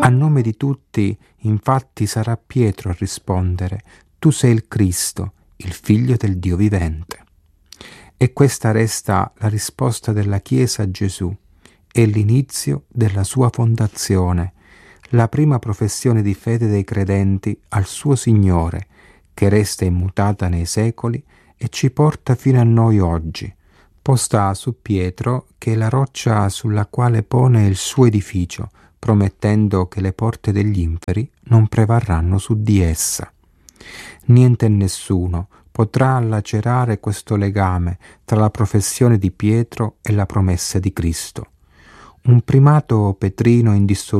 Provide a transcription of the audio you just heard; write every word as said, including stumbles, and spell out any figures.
A nome di tutti, infatti, sarà Pietro a rispondere: tu sei il Cristo, il Figlio del Dio vivente. E questa resta la risposta della Chiesa a Gesù e l'inizio della sua fondazione, la prima professione di fede dei credenti al suo Signore, che resta immutata nei secoli e ci porta fino a noi oggi, posta su Pietro, che è la roccia sulla quale pone il suo edificio, promettendo che le porte degli inferi non prevarranno su di essa. Niente e nessuno potrà lacerare questo legame tra la professione di Pietro e la promessa di Cristo. Un primato petrino indissolubile